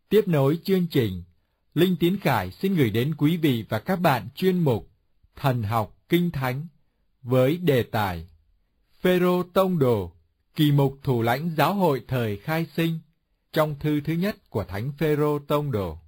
Tiếp nối chương trình, Linh Tiến Khải xin gửi đến quý vị và các bạn chuyên mục Thần học Kinh Thánh với đề tài Phêrô Tông Đồ, kỳ mục thủ lãnh giáo hội thời khai sinh, trong thư thứ nhất của Thánh Phêrô Tông Đồ.